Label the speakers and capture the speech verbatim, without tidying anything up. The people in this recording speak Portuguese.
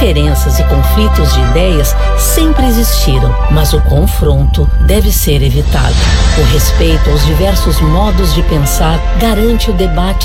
Speaker 1: Diferenças e conflitos de ideias sempre existiram, mas o confronto deve ser evitado. O respeito aos diversos modos de pensar garante o debate